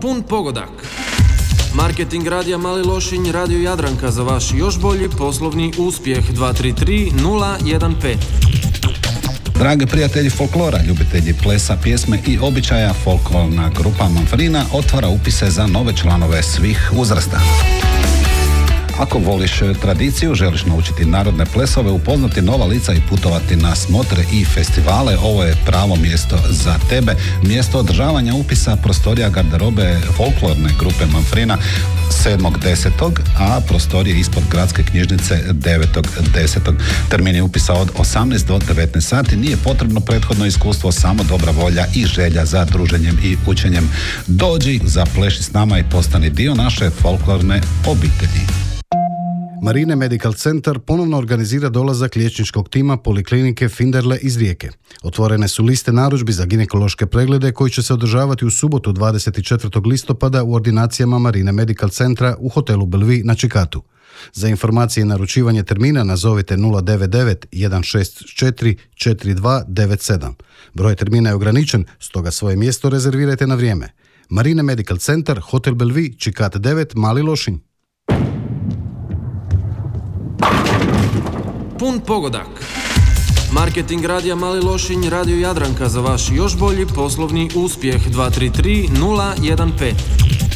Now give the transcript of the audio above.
Pun pogodak. Marketing radija Mali Lošinj, Radio Jadranka za vaš još bolji poslovni uspjeh. 233 015. Dragi prijatelji folklora, ljubitelji plesa, pjesme i običaja, folklorna grupa Manfrina otvara upise za nove članove svih uzrasta. Ako voliš tradiciju, želiš naučiti narodne plesove, upoznati nova lica i putovati na smotre i festivale, ovo je pravo mjesto za tebe. Mjesto održavanja upisa prostorija garderobe folklorne grupe Manfrina 7.10. a prostorije ispod gradske knjižnice 9.10. Termini upisa od 18 do 19 sati. Nije potrebno prethodno iskustvo, samo dobra volja i želja za druženjem i učenjem. Dođi, zapleši s nama i postani dio naše folklorne obitelji. Marine Medical Centar ponovno organizira dolazak liječničkog tima Poliklinike Finderle iz Rijeke. Otvorene su liste narudžbi za ginekološke preglede koji će se održavati u subotu 24. listopada u ordinacijama Marine Medical Centra u hotelu Belvi na Čikatu. Za informacije i naručivanje termina nazovite 099 164 4297. Broj termina je ograničen, stoga svoje mjesto rezervirajte na vrijeme. Marine Medical Centar, hotel Belvi, Čikat 9, Mali Lošinj. Pun pogodak. Marketing radija Mali Lošinj, Radio Jadranka za vaš još bolji poslovni uspjeh. 233 015.